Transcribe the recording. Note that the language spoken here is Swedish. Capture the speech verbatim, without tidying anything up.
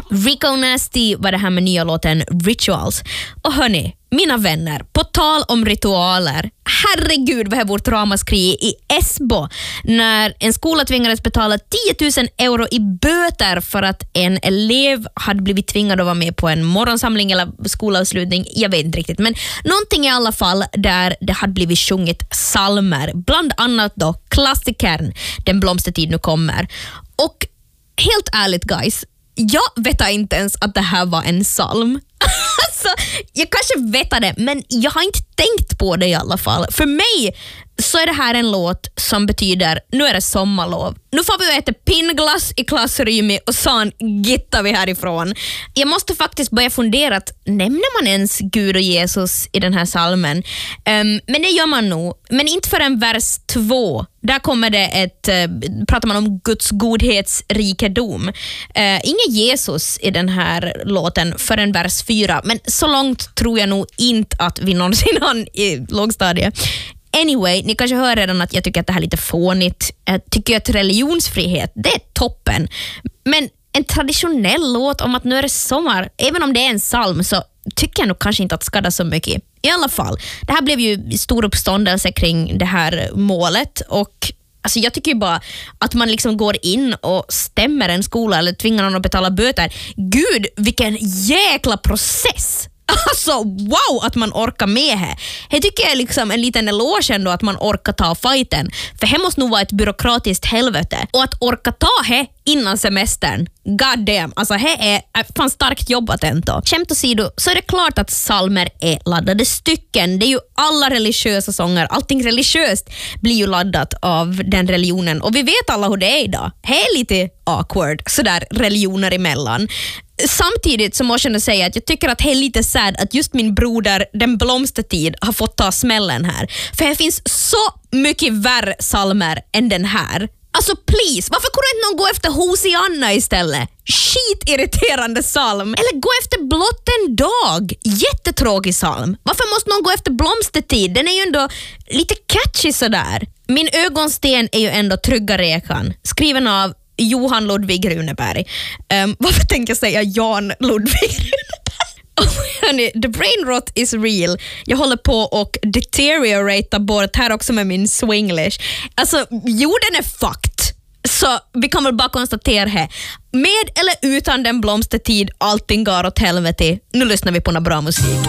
Rico Nasty var det här med nya låten Rituals. Och hörni, mina vänner, på tal om ritualer, herregud vad är vårt ramaskri i Esbo när en skola tvingades betala tio tusen euro i böter för att en elev hade blivit tvingad att vara med på en morgonsamling eller skolavslutning, jag vet inte riktigt, men någonting i alla fall där det hade blivit sjungit salmer, bland annat då klassikern Den blomstertid nu kommer. Och helt ärligt guys, jag vet inte ens att det här var en psalm. Alltså, jag kanske vet det, men jag har inte tänkt på det i alla fall. För mig så är det här en låt som betyder nu är det sommarlov. Nu får vi äta pinnglass i klassrummet och sen gittar vi härifrån. Jag måste faktiskt börja fundera att nämner man ens Gud och Jesus i den här salmen? Um, men det gör man nog. Men inte förrän vers två. Där kommer det ett, uh, pratar man om Guds godhetsrikedom. Uh, ingen Jesus i den här låten förrän vers fyra. Men så långt tror jag nog inte att vi någonsin har i lågstadiet. Anyway, ni kanske hör redan att jag tycker att det här är lite fånigt. Jag tycker att religionsfrihet, det är toppen. Men en traditionell låt om att nu är det sommar, även om det är en psalm, så tycker jag nog kanske inte att skada så mycket. I alla fall, det här blev ju stor uppståndelse kring det här målet och alltså jag tycker ju bara att man liksom går in och stämmer en skola eller tvingar någon att betala böter. Gud, vilken jäkla process! Alltså, wow att man orkar med det. Det tycker jag är liksom en liten eloge ändå att man orkar ta fighten. För det måste nog vara ett byråkratiskt helvete. Och att orka ta det innan semestern, god damn, alltså det är fan starkt jobbat ändå. Skämt åsido, så är det klart att psalmer är laddade stycken. Det är ju alla religiösa sånger, allting religiöst blir ju laddat av den religionen. Och vi vet alla hur det är idag. Det är lite awkward, sådär religioner emellan. Samtidigt så måste jag säga att jag tycker att det är lite sad att just min broder Den blomstertid har fått ta smällen här. För det finns så mycket värre salmer än den här. Alltså please, varför kunde inte någon gå efter Hosianna istället? Skitirriterande psalm. Eller gå efter Blott en dag. Jättetråkig psalm. Varför måste någon gå efter Blomstertid? Den är ju ändå lite catchy sådär. Min ögonsten är ju ändå Trygga rekan. Skriven av Johan Ludvig Runeberg. Um, varför tänker jag säga Jan Ludvig Runeberg? Oh, hörni, the brain rot is real. Jag håller på och deteriorata bort här också med min swinglish. Alltså, jorden är fucked. Så vi kan väl bara konstatera här. Med eller utan Den blomstertid, allting går åt helvete. Nu lyssnar vi på någon bra musik.